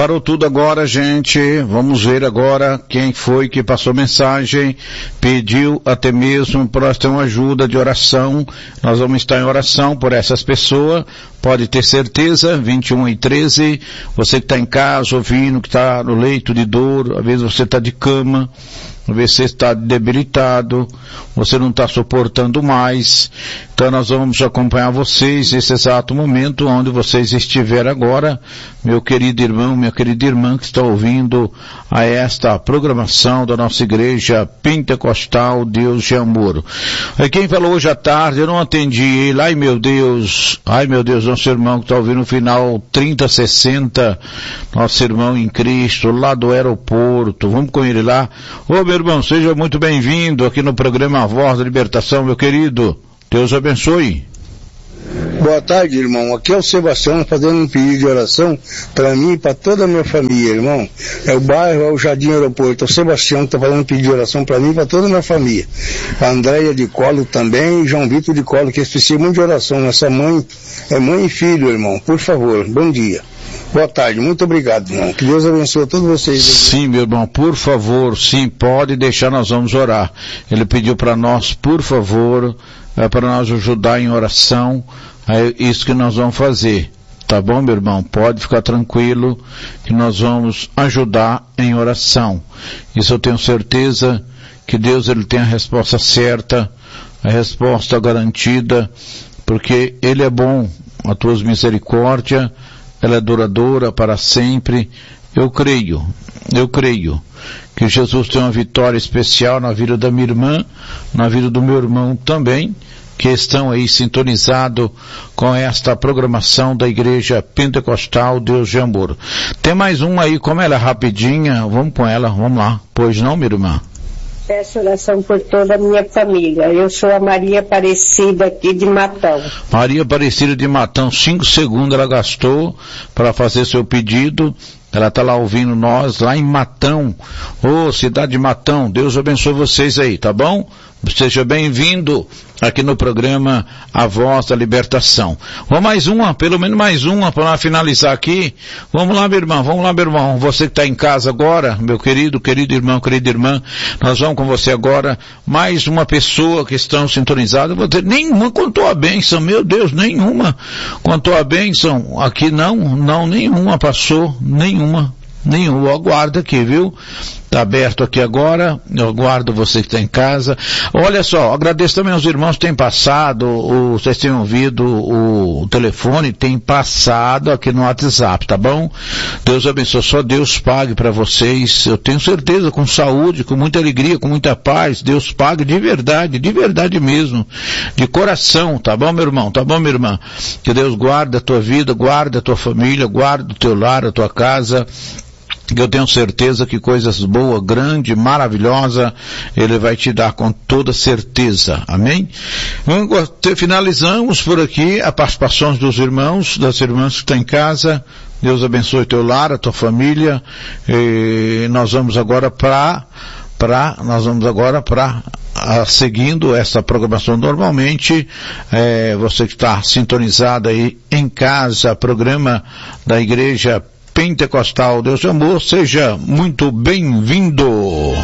Parou tudo agora, gente. Vamos ver agora quem foi que passou mensagem, pediu até mesmo para nós ter uma ajuda de oração. Nós vamos estar em oração por essas pessoas. Pode ter certeza, 21:13, você que está em casa ouvindo, que está no leito de dor, às vezes você está de cama, às vezes você está debilitado, você não está suportando mais. Então nós vamos acompanhar vocês nesse exato momento onde vocês estiverem agora, meu querido irmão, minha querida irmã que está ouvindo a esta programação da nossa igreja pentecostal Deus de Amor. Aí quem falou hoje à tarde, eu não atendi ele, ai meu Deus, nosso irmão que está ouvindo no final 3060, nosso irmão em Cristo, lá do aeroporto, vamos com ele lá. Ô meu irmão, seja muito bem-vindo aqui no programa A Voz da Libertação, meu querido. Deus abençoe. Boa tarde, irmão. Aqui é o Sebastião fazendo um pedido de oração para mim e para toda a minha família, irmão. É o bairro, é o Jardim Aeroporto. É o Sebastião que está fazendo um pedido de oração para mim e para toda a minha família. A Andréia de Colo também e João Vitor de Colo, que eles precisam muito de oração. Essa mãe é mãe e filho, irmão. Por favor, bom dia. Boa tarde, muito obrigado, irmão. Que Deus abençoe a todos vocês. Sim, meu irmão, por favor, sim, pode deixar, nós vamos orar. Ele pediu para nós, por favor, para nós ajudar em oração, é isso que nós vamos fazer. Tá bom, meu irmão? Pode ficar tranquilo que nós vamos ajudar em oração. Isso eu tenho certeza que Deus ele tem a resposta certa, a resposta garantida, porque Ele é bom, a tua misericórdia, ela é duradoura para sempre. Eu creio que Jesus tem uma vitória especial na vida da minha irmã, na vida do meu irmão também, que estão aí sintonizados com esta programação da Igreja Pentecostal Deus de Amor. Tem mais uma aí, como ela é rapidinha, vamos com ela, vamos lá. Pois não, minha irmã? Peço oração por toda a minha família. Eu sou a Maria Aparecida aqui de Matão. Maria Aparecida de Matão, 5 segundos ela gastou para fazer seu pedido. Ela está lá ouvindo nós, lá em Matão. Ô, cidade de Matão, Deus abençoe vocês aí, tá bom? Seja bem-vindo aqui no programa A Voz da Libertação. Vamos mais uma, pelo menos mais uma para finalizar aqui. Vamos lá, meu irmão. Você que está em casa agora, meu querido irmão, querida irmã, nós vamos com você agora. Mais uma pessoa que estão sintonizadas. Vou dizer, nenhuma contou a bênção, meu Deus, nenhuma contou a bênção. Aqui não, nenhuma passou, nenhuma. Eu aguardo aqui, viu? Tá aberto aqui agora, eu aguardo você que está em casa. Olha só, agradeço também aos irmãos que têm passado, vocês têm ouvido o telefone, tem passado aqui no WhatsApp, tá bom? Deus abençoe, só Deus pague para vocês, eu tenho certeza, com saúde, com muita alegria, com muita paz, Deus pague de verdade mesmo, de coração, tá bom, meu irmão? Tá bom, minha irmã? Que Deus guarde a tua vida, guarde a tua família, guarde o teu lar, a tua casa, que eu tenho certeza que coisas boas, grande, maravilhosa, Ele vai te dar com toda certeza. Amém? Finalizamos por aqui as participações dos irmãos, das irmãs que estão em casa. Deus abençoe teu lar, a tua família. E nós vamos agora seguindo essa programação normalmente, você que está sintonizado aí em casa, programa da Igreja Pentecostal Deus de Amor, seja muito bem-vindo.